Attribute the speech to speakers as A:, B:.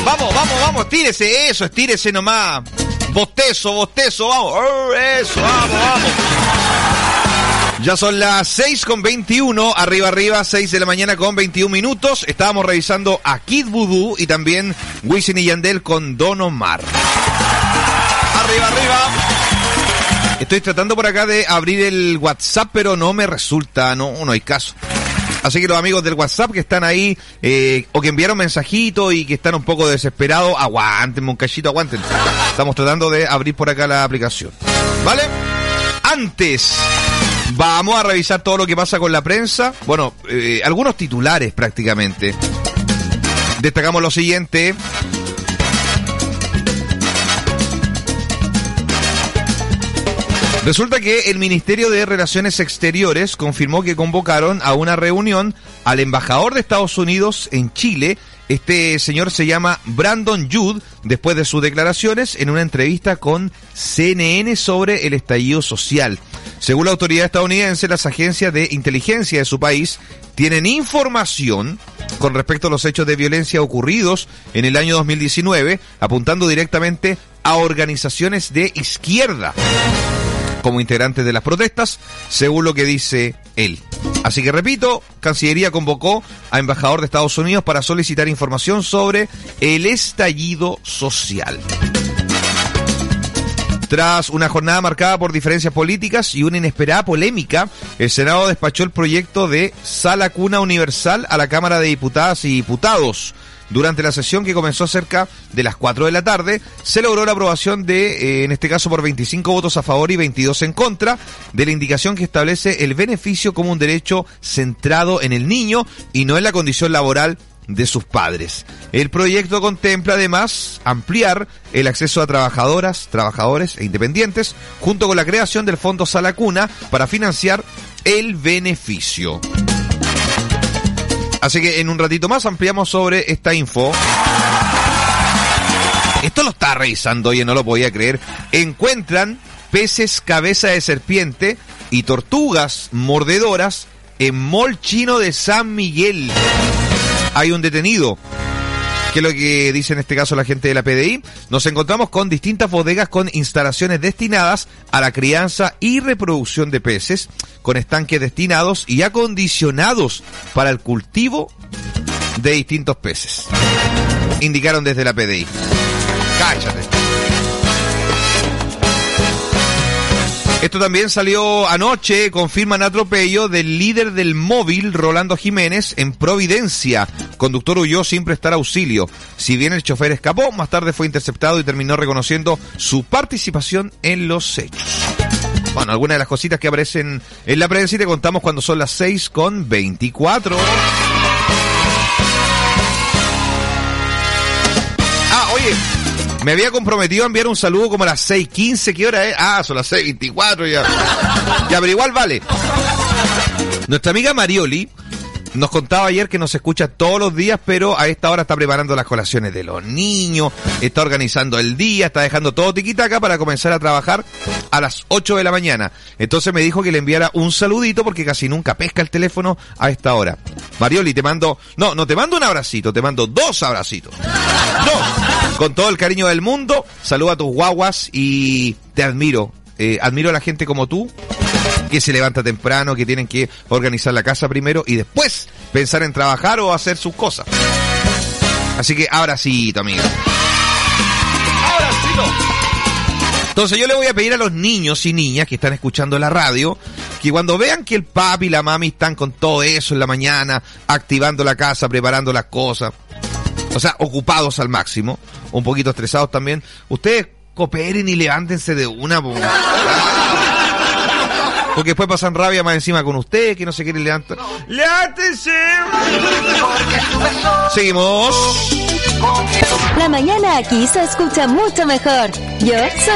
A: Vamos, estírese nomás. Bostezo, vamos. Eso, vamos. Ya son las 6:21, arriba, 6 de la mañana con 21 minutos. Estábamos revisando a Kid Voodoo y también Wisin y Yandel con Don Omar. Arriba. Estoy tratando por acá de abrir el WhatsApp, pero no me resulta, no hay caso. Así que los amigos del WhatsApp que están ahí, o que enviaron mensajito y que están un poco desesperados, aguántenme un cachito, aguántenme. Estamos tratando de abrir por acá la aplicación. ¿Vale? Antes, vamos a revisar todo lo que pasa con la prensa. Bueno, algunos titulares prácticamente. Destacamos lo siguiente. Resulta que el Ministerio de Relaciones Exteriores confirmó que convocaron a una reunión al embajador de Estados Unidos en Chile. Este señor se llama Brandon Judd, después de sus declaraciones en una entrevista con CNN sobre el estallido social. Según la autoridad estadounidense, las agencias de inteligencia de su país tienen información con respecto a los hechos de violencia ocurridos en el año 2019, apuntando directamente a organizaciones de izquierda como integrantes de las protestas, según lo que dice él. Así que repito, Cancillería convocó a embajador de Estados Unidos para solicitar información sobre el estallido social. Tras una jornada marcada por diferencias políticas y una inesperada polémica, el Senado despachó el proyecto de Sala Cuna Universal a la Cámara de Diputadas y Diputados. Durante la sesión, que comenzó cerca de las 4 de la tarde, se logró la aprobación de, en este caso por 25 votos a favor y 22 en contra, de la indicación que establece el beneficio como un derecho centrado en el niño y no en la condición laboral de sus padres. El proyecto contempla además ampliar el acceso a trabajadoras, trabajadores e independientes, junto con la creación del Fondo Sala Cuna para financiar el beneficio. Así que en un ratito más ampliamos sobre esta info. Esto lo estaba revisando, oye, no lo podía creer. Encuentran peces cabeza de serpiente y tortugas mordedoras en mall chino de San Miguel. Hay un detenido. ¿Qué es lo que dice en este caso la gente de la PDI? Nos encontramos con distintas bodegas con instalaciones destinadas a la crianza y reproducción de peces, con estanques destinados y acondicionados para el cultivo de distintos peces. Indicaron desde la PDI. Cáchate. Esto también salió anoche, confirman atropello del líder del móvil, Rolando Jiménez, en Providencia. Conductor huyó sin prestar auxilio. Si bien el chofer escapó, más tarde fue interceptado y terminó reconociendo su participación en los hechos. Bueno, algunas de las cositas que aparecen en la prensa y te contamos cuando son las 6:24. Oye, me había comprometido a enviar un saludo como a las 6:15. ¿Qué hora es? Son las 6:24 ya. Ya, pero igual vale. Nuestra amiga Marioli nos contaba ayer que nos escucha todos los días, pero a esta hora está preparando las colaciones de los niños, está organizando el día, está dejando todo tiquitaca para comenzar a trabajar a las 8 de la mañana. Entonces me dijo que le enviara un saludito porque casi nunca pesca el teléfono a esta hora. Marioli, te mando un abracito, te mando 2 abracitos. 2. Con todo el cariño del mundo, saluda a tus guaguas y te admiro. Admiro a la gente como tú, que se levanta temprano, que tienen que organizar la casa primero y después pensar en trabajar o hacer sus cosas. Así que abracito, amiga. Abracito. Entonces yo le voy a pedir a los niños y niñas que están escuchando la radio, que cuando vean que el papi y la mami están con todo eso en la mañana, activando la casa, preparando las cosas, o sea, ocupados al máximo, un poquito estresados también, ustedes cooperen y levántense de una, porque después pasan rabia más encima con ustedes, que no se quieren levantar. ¡Levántense! Seguimos.
B: La mañana aquí se escucha mucho mejor. Yo soy